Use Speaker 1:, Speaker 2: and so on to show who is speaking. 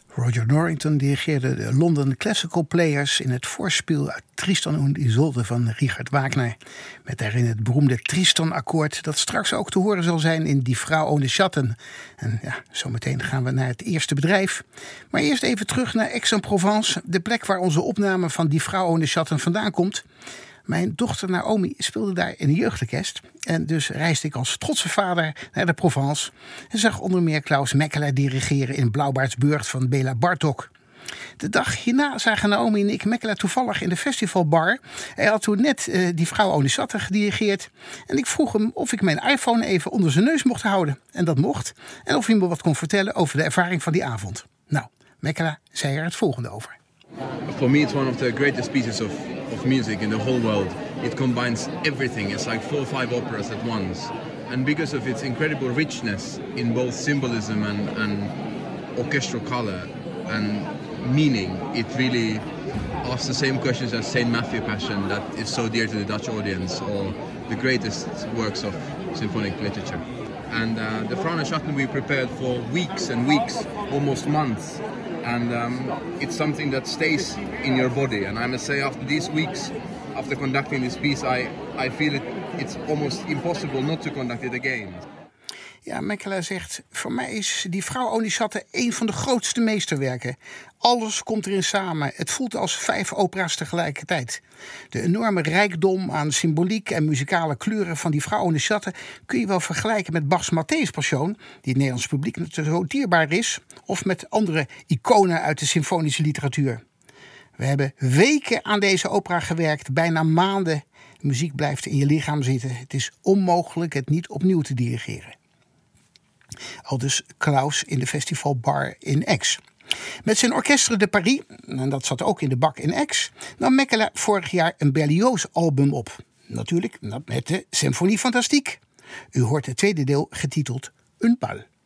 Speaker 1: Roger Norrington dirigeerde de London Classical Players in het voorspel uit Tristan und Isolde van Richard Wagner. Met daarin het beroemde Tristan-akkoord dat straks ook te horen zal zijn in Die Frau ohne Schatten. En ja, zometeen gaan we naar het eerste bedrijf. Maar eerst even terug naar Aix-en-Provence, de plek waar onze opname van Die Frau ohne Schatten vandaan komt. Mijn dochter Naomi speelde daar in een jeugdorkest. En dus reisde ik als trotse vader naar de Provence. En zag onder meer Klaus Mekkeler dirigeren in Blauwbaardsburg van Bela Bartok. De dag hierna zagen Naomi en ik Mekkeler toevallig in de festivalbar. Hij had toen net Die Frau ohne Schatten gedirigeerd. En ik vroeg hem of ik mijn iPhone even onder zijn neus mocht houden. En dat mocht. En of hij me wat kon vertellen over de ervaring van die avond. Nou, Mekkeler zei er het volgende over.
Speaker 2: For me, it's one of the greatest pieces of music in the whole world. It combines everything. It's like 4 or 5 operas at once. And because of its incredible richness in both symbolism and orchestral color and meaning, it really asks the same questions as St. Matthew Passion that is so dear to the Dutch audience, or the greatest works of symphonic literature. And the Frau ohne Schatten we prepared for weeks and weeks, almost months. And it's something that stays in your body. And I must say, after these weeks, after conducting this piece, I feel it's almost impossible not to conduct it again.
Speaker 1: Ja, Mekkeler zegt, voor mij is Die Frau ohne Schatten een van de grootste meesterwerken. Alles komt erin samen. Het voelt als 5 opera's tegelijkertijd. De enorme rijkdom aan symboliek en muzikale kleuren van Die Frau ohne Schatten kun je wel vergelijken met Bach's Matthäus Passion, die het Nederlands publiek natuurlijk zo dierbaar is, of met andere iconen uit de symfonische literatuur. We hebben weken aan deze opera gewerkt, bijna maanden. De muziek blijft in je lichaam zitten. Het is onmogelijk het niet opnieuw te dirigeren. Aldus Klaus in de festivalbar in Aix. Met zijn Orchestre de Paris, en dat zat ook in de bak in Aix, nam Mekkeler vorig jaar een Berlioz-album op. Natuurlijk met de Symphonie Fantastique. U hoort het tweede deel getiteld Un Bal.